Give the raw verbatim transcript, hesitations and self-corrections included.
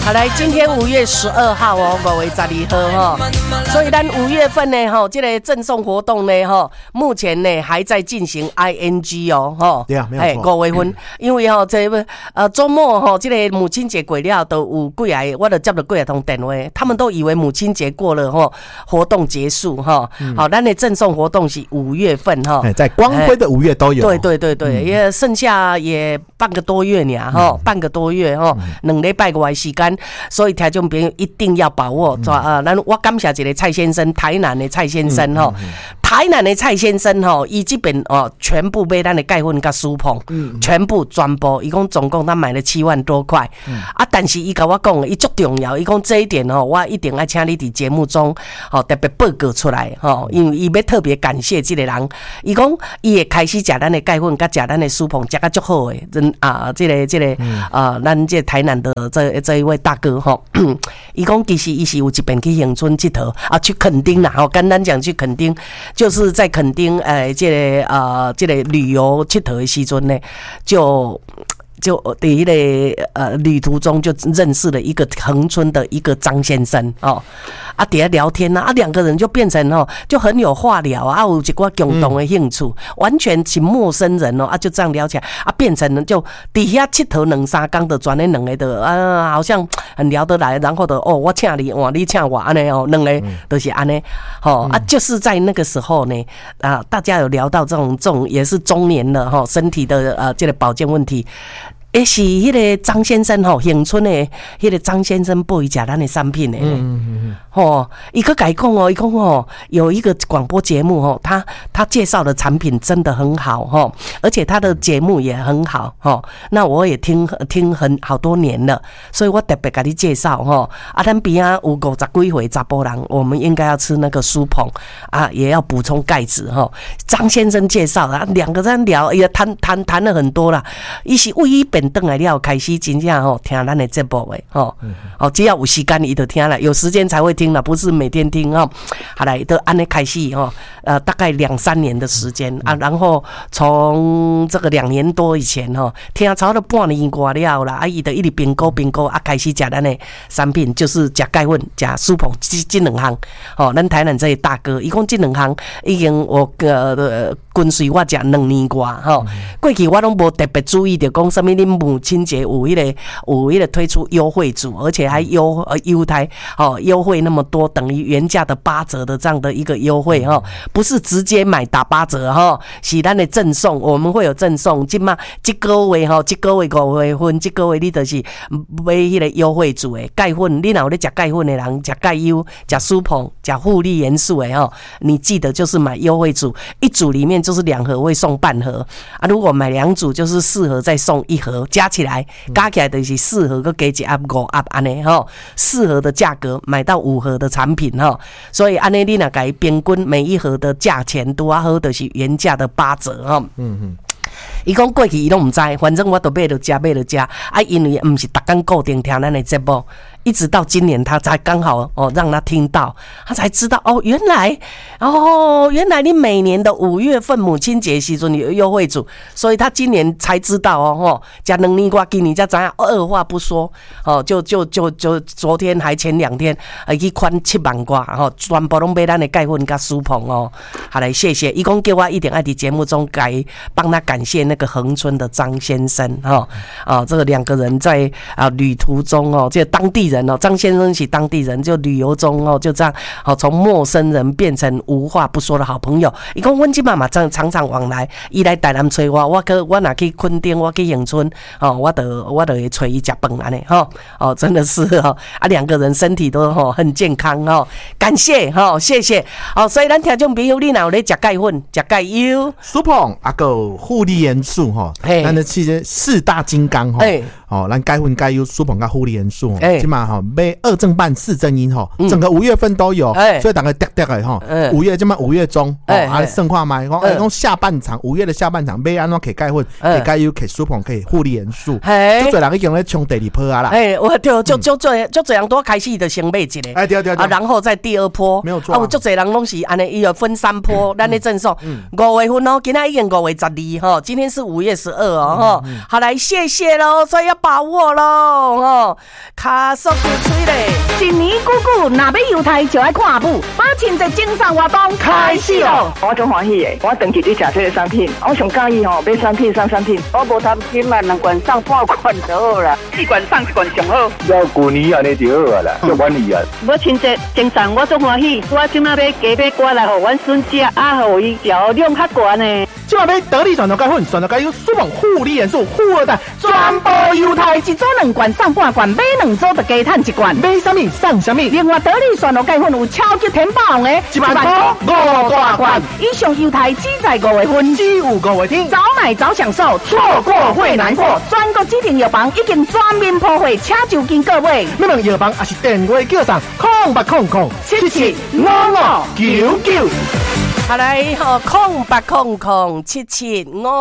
好来，今天五月十二号哦，五月十二号哈，所以咱五月份呢哈，这个赠送活动呢哈，目前呢还在进行 I N G 哦哈。 对啊，没有错。 五月份，因为哈这个呃周末哈，这个母亲节过了都有几个，我就接了几个通电话，他们都以为母亲节过了哈，活动结束哈。嗯、好，咱的赠送活动是五月份哈， 在光辉的五月都有。 对对对对，嗯、也剩下也半个多月呢哈，嗯、半个多月哈，两礼拜外时间。所以听众朋友一定要把握，嗯、啊！咱我感谢一个蔡先生，台南的蔡先生哈，嗯嗯、台南的蔡先生哈，伊这边哦，全部买咱的钙粉甲舒膨，嗯、全部全部，伊讲总共他买了七万多块，嗯、啊！但是伊甲我讲，伊足重要，伊讲这一点哦，我一定要请你伫节目中哦特别报告出来哈，因为伊要特别感谢这个人，伊讲伊会开始食咱的钙粉甲食咱的舒膨，食甲足好诶，真啊，这个这个、嗯、啊，咱这台南的这这一位大哥。伊讲其实伊是有一遍去恒春佚佗啊，去垦丁啦，吼，简单讲去垦丁，就是在垦丁，诶、呃，这个呃，这个旅游佚佗的时阵呢，就。就在那个呃旅途中就认识了一个恒春的一个张先生哦，啊，底下聊天啊，啊两个人就变成哦就很有话聊啊，有一个共同的兴趣，嗯、完全是陌生人哦啊，就这样聊起来啊，变成就底下佚佗两三天的转那两个的啊，好像很聊得来，然后的哦我请你，哇你请我安尼哦，两个都是安尼，哦啊，就是在那个时候呢啊，大家有聊到这种这种也是中年了哈，身体的呃这个保健问题。也是迄个张先生吼，恒春的迄个张先生播伊食咱的产品的，嗯嗯吼，伊个改讲哦，伊讲哦，有一个广播节目哦，他他介绍的产品真的很好哈，而且他的节目也很好哈。那我也听听很好多年了，所以我特别给你介绍哈。啊，咱边啊有五十几岁查甫人，我们应该要吃那个舒膨啊，也要补充钙质哈。张先生介绍啊，两个人聊也谈谈谈了很多啦，伊是为伊本。等来了，开始真正吼听咱的节目诶，吼，哦，只要有时间伊就听了，有时间才会听了，不是每天听哦。好来，都按呢开始吼，呃，大概两三年的时间啊，然后从这个两年多以前吼，听超了半年过了啦，啊，伊就一直评估评估啊，开始食咱的产品，就是食钙粉、食舒膨这这两项。哦，咱台南这些大哥，伊讲这两项已经我呃跟随我食两年多吼，过去我拢无特别注意着讲什么恁。母亲节有迄个有迄个推出优惠组，而且还优呃优待哦，优惠那么多，等于原价的八折的这样的一个优惠哈，不是直接买打八折哈，是咱的赠送，我们会有赠送。今嘛这个月哈，这个月五月份，这个月你就是买迄个优惠组的钙粉，你若有咧食钙粉的人，食钙优、食舒膨、食护理元素的哈，你记得就是买优惠组，一组里面就是两盒会送半盒啊，如果买两组就是四盒再送一盒。加起来，加起来就是四盒，个加一盒五盒安尼吼，四盒的价格买到五盒的产品吼，所以安尼你若甲伊平均每一盒的价钱都啊好，就是原价的八折吼。嗯嗯。伊讲过去伊拢唔知，反正我都买了加买了加啊，因为唔是逐天固定听咱的节目。一直到今年，他才刚好哦，让他听到，他才知道哦，原来哦，原来你每年的五月份母亲节时阵有优惠组，所以他今年才知道哦，吼，加两年我今年才知道，二话不说哦，就就就就昨天还前两天，呃，去款七万块，吼，全部拢买咱的钙粉甲舒膨哦，好来谢谢，伊讲叫我一定爱伫节目中该帮他感谢那个恒春的张先生哈，啊，这个两个人在啊旅途中哦，这个当地人。张先生是当地人，就旅游中哦，就这样哦，从陌生人变成无话不说的好朋友。伊讲阮即妈妈常常常往来，伊来台南找我，我去我若去垦丁，我去永春哦，我得我得会找伊食饭安尼吼哦，真的是哦啊，两个人身体都哦很健康哦，感谢哦，谢谢哦。所以咱听众朋友，你若有咧食钙粉、食钙优、 舒膨啊个护理元素吼，咱的其实四大金刚吼。哦，咱钙粉、钙优、舒膨跟护理元素哦，起码哈买二正半四正一哈，整个五月份都有，所以大概跌跌的哈。五月起码五月中哦，还剩话买，讲哎，讲下半场五月的下半场买安怎可以钙粉、可以钙优、可以舒膨、可以护理元素，就做人已经咧冲第二波啊啦。哎， 我就就就做就这样多开始就先买一个， 哎对对对， 啊，然后再第二波， 没有错。 啊，有足侪人拢是安尼，伊有分三波，咱咧赠送。五月份哦，今仔已经五月十二哈，今天是五月十二哦哈。好来，谢谢喽，所以要。 把握咯，哦，卡速就吹嘞！ 一年久久，若要犹太就要看舞，把亲在精神活动开始咯！ 我真欢喜的，我长期去吃这个产品，我上介意吼买产品送产品，我无贪心嘛，两罐送半罐就好啦，四罐送一罐上好。 要旧年安尼就好啊啦，足满意啊！ 我亲戚精神我足欢喜，我今仔要加买瓜来互阮孙食，啊，互伊调量较悬呢。 今晚买得力选择钙粉，选择钙优舒猛护理元素，富二代全部犹太一组两罐送半罐，买两组就加赚一罐， 买什么送什么。 另外得力选择钙粉有超级甜爆红的， 一万块五大罐， 以上犹太只在五月份， 只有五月天， 早买早享受，错过会难过。全国指定药房已经全面铺货，请就近各位。 你们药房也是电话叫上空八空空七七五五九九。 好来，吼空八空空七七五。